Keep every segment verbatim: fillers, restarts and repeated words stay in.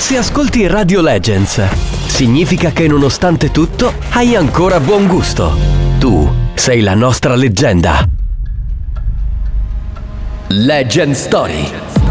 Se ascolti Radio Legends, significa che nonostante tutto hai ancora buon gusto. Tu sei la nostra leggenda. Legend Story.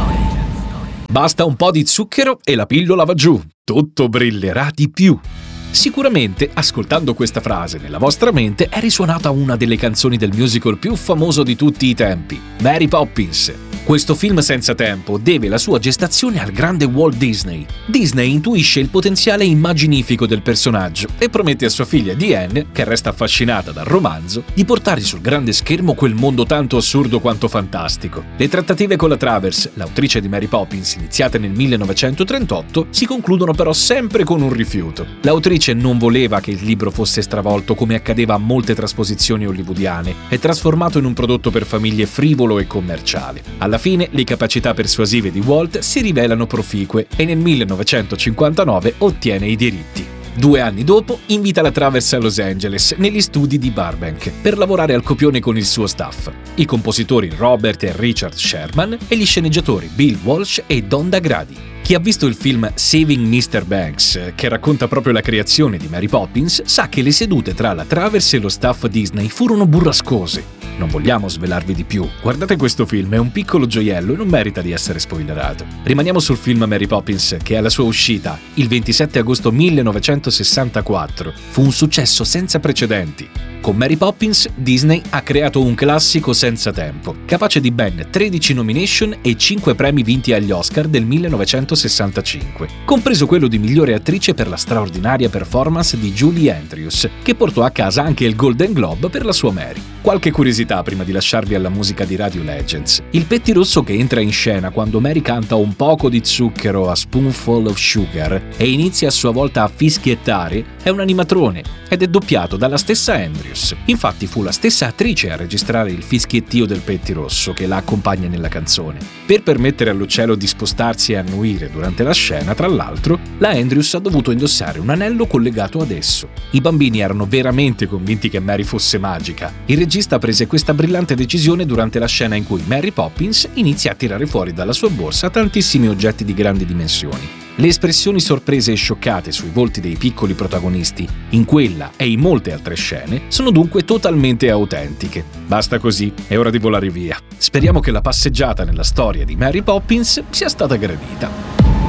Basta un po' di zucchero e la pillola va giù. Tutto brillerà di più. Sicuramente, ascoltando questa frase nella vostra mente, è risuonata una delle canzoni del musical più famoso di tutti i tempi, Mary Poppins. Questo film senza tempo deve la sua gestazione al grande Walt Disney. Disney intuisce il potenziale immaginifico del personaggio e promette a sua figlia Diane, che resta affascinata dal romanzo, di portare sul grande schermo quel mondo tanto assurdo quanto fantastico. Le trattative con la Travers, l'autrice di Mary Poppins, iniziate nel millenovecentotrentotto, si concludono però sempre con un rifiuto. L'autrice non voleva che il libro fosse stravolto come accadeva a molte trasposizioni hollywoodiane e trasformato in un prodotto per famiglie frivolo e commerciale. Alla Alla fine le capacità persuasive di Walt si rivelano proficue e nel millenovecentocinquantanove ottiene i diritti. Due anni dopo invita la Travers a Los Angeles, negli studi di Burbank, per lavorare al copione con il suo staff, i compositori Robert e Richard Sherman e gli sceneggiatori Bill Walsh e Don DaGradi. Chi ha visto il film Saving mister Banks, che racconta proprio la creazione di Mary Poppins, sa che le sedute tra la Travers e lo staff Disney furono burrascose. Non vogliamo svelarvi di più. Guardate questo film, è un piccolo gioiello e non merita di essere spoilerato. Rimaniamo sul film Mary Poppins, che alla sua uscita, il ventisette agosto millenovecentosessantaquattro, fu un successo senza precedenti. Con Mary Poppins, Disney ha creato un classico senza tempo, capace di ben tredici nomination e cinque premi vinti agli Oscar del millenovecentosessantacinque, compreso quello di migliore attrice per la straordinaria performance di Julie Andrews, che portò a casa anche il Golden Globe per la sua Mary. Qualche curiosità prima di lasciarvi alla musica di Radio Legends. Il pettirosso che entra in scena quando Mary canta un poco di zucchero a Spoonful of Sugar e inizia a sua volta a fischiettare è un animatrone ed è doppiato dalla stessa Andrews. Infatti fu la stessa attrice a registrare il fischiettio del pettirosso che la accompagna nella canzone. Per permettere all'uccello di spostarsi e annuire durante la scena, tra l'altro, la Andrews ha dovuto indossare un anello collegato ad esso. I bambini erano veramente convinti che Mary fosse magica. Il regista prese questa brillante decisione durante la scena in cui Mary Poppins inizia a tirare fuori dalla sua borsa tantissimi oggetti di grandi dimensioni. Le espressioni sorprese e scioccate sui volti dei piccoli protagonisti, in quella e in molte altre scene, sono dunque totalmente autentiche. Basta così, è ora di volare via. Speriamo che la passeggiata nella storia di Mary Poppins sia stata gradita.